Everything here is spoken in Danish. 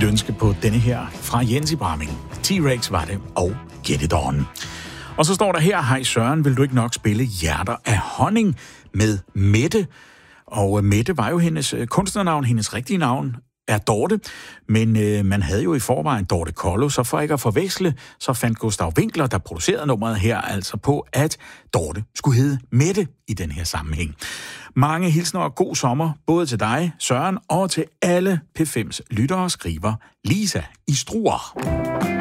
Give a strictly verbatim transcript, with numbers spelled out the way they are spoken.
Et ønske på denne her fra Jens i Bramming. T-Rex var det, og Get It On. Og så står der her, hej Søren, vil du ikke nok spille Hjerter af Honning med Mette? Og Mette var jo hendes kunstnernavn, hendes rigtige navn er Dorte, men øh, man havde jo i forvejen Dorte Kollo, så for ikke at forveksle, så fandt Gustav Winkler, der producerede nummeret her, altså på, at Dorte skulle hedde Mette i den her sammenhæng. Mange hilsner og god sommer, både til dig, Søren, og til alle P fems lyttere og skriver Lisa i Struer.